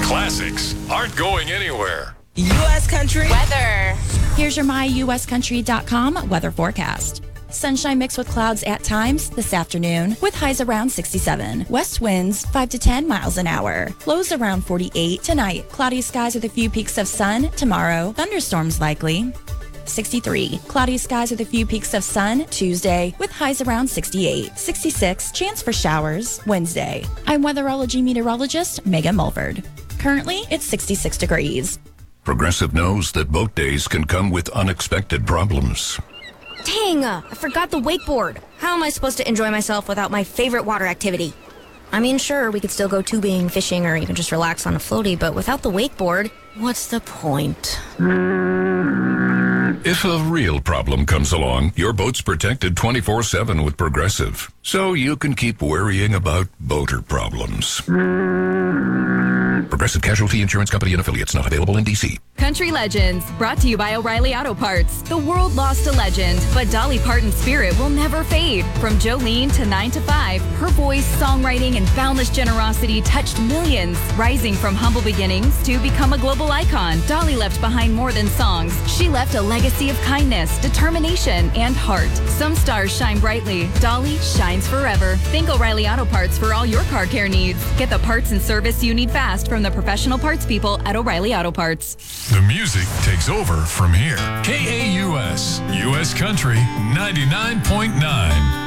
Classics aren't going anywhere. U.S. Country weather. Here's your myuscountry.com weather forecast. Sunshine mixed with clouds at times this afternoon with highs around 67. West winds 5 to 10 miles an hour. Lows around 48 tonight. Cloudy skies with a few peaks of sun. Tomorrow, thunderstorms likely. 63. Cloudy skies with a few peaks of sun Tuesday with highs around 68. 66. Chance for showers Wednesday. I'm weatherology meteorologist Megan Mulford. Currently, it's 66 degrees. Progressive knows that boat days can come with unexpected problems. Dang, I forgot the wakeboard. How am I supposed to enjoy myself without my favorite water activity? I mean, sure, we could still go tubing, fishing, or even just relax on a floaty, but without the wakeboard, what's the point? If a real problem comes along, your boat's protected 24/7 with Progressive, so you can keep worrying about boater problems. Progressive Casualty Insurance Company and Affiliates, not available in D.C. Country Legends, brought to you by O'Reilly Auto Parts. The world lost a legend, but Dolly Parton's spirit will never fade. From Jolene to 9 to 5, her voice, songwriting, and boundless generosity touched millions. Rising from humble beginnings to become a global icon, Dolly left behind more than songs. She left a legacy of kindness, determination, and heart. Some stars shine brightly. Dolly shines forever. Think O'Reilly Auto Parts for all your car care needs. Get the parts and service you need fast from the professional parts people at O'Reilly Auto Parts. The music takes over from here. KAUS, U.S. Country 99.9.